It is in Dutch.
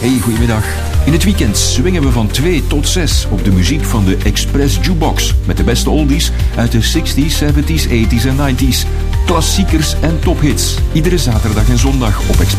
Hey, goedemiddag. In het weekend swingen we van 2 tot 6 op de muziek van de Express Jukebox. Met de beste oldies uit de 60s, 70s, 80s en 90s. Klassiekers en tophits. Iedere zaterdag en zondag op Express.